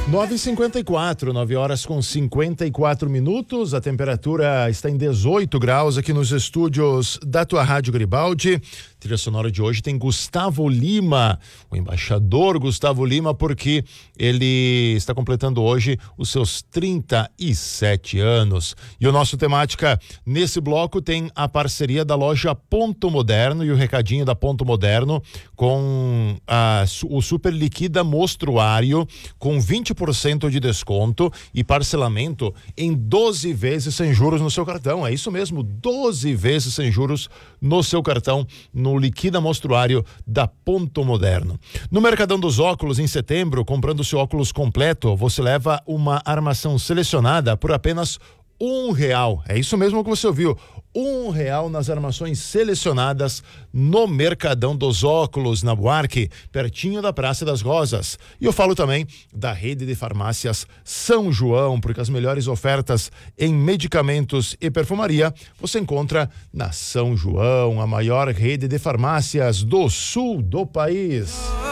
9h54, 9 horas com 54 minutos. A temperatura está em 18 graus aqui nos estúdios da tua Rádio Garibaldi. Trilha sonora de hoje tem Gustavo Lima, o embaixador Gustavo Lima, porque ele está completando hoje os seus 37 anos. E o nosso temática nesse bloco tem a parceria da loja Ponto Moderno e o recadinho da Ponto Moderno com o Super Liquida Mostruário com 20% de desconto e parcelamento em 12 vezes sem juros no seu cartão. É isso mesmo, 12 vezes sem juros no seu cartão no Liquida Mostruário da Ponto Moderno. No Mercadão dos Óculos, em setembro, comprando seu óculos completo, você leva uma armação selecionada por apenas R$1. É isso mesmo que você ouviu. R$1 nas armações selecionadas no Mercadão dos Óculos, na Buarque, pertinho da Praça das Rosas. E eu falo também da rede de farmácias São João, porque as melhores ofertas em medicamentos e perfumaria você encontra na São João, a maior rede de farmácias do sul do país.